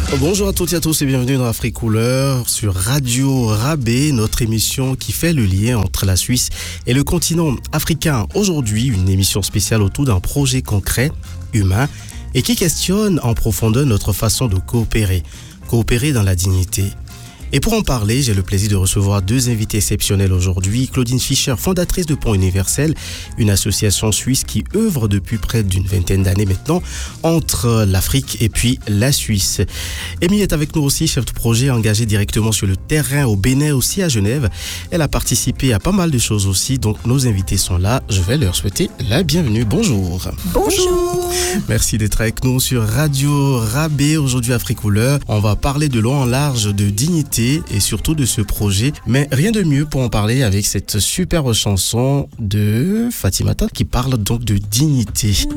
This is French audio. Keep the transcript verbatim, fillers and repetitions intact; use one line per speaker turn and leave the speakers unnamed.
Bonjour à toutes et à tous et bienvenue dans Afrique Couleur sur Radio Rabais, notre émission qui fait le lien entre la Suisse et le continent africain. Aujourd'hui, une émission spéciale autour d'un projet concret, humain, et qui questionne en profondeur notre façon de coopérer, coopérer dans la dignité. Et pour en parler, j'ai le plaisir de recevoir deux invités exceptionnels aujourd'hui. Claudine Fischer, fondatrice de Pont Universel, une association suisse qui œuvre depuis près d'une vingtaine d'années maintenant entre l'Afrique et puis la Suisse. Amy est avec nous aussi, chef de projet engagée directement sur le terrain au Bénin, aussi à Genève. Elle a participé à pas mal de choses aussi, donc nos invités sont là. Je vais leur souhaiter la bienvenue. Bonjour.
Bonjour.
Merci d'être avec nous sur Radio Rabais. Aujourd'hui, Afrique Couleur, on va parler de long en large de dignité et surtout de ce projet. Mais rien de mieux pour en parler avec cette superbe chanson de Fatimata qui parle donc de dignité.